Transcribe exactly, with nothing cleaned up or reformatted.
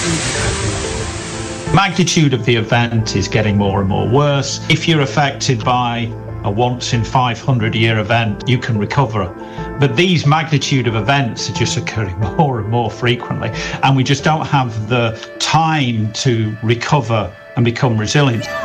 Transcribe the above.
Magnitude of the event is getting more and more worse. If you're affected by a once in five hundred year event, you can recover. But these magnitude of events are just occurring more and more frequently, and we just don't have the time to recover and become resilient.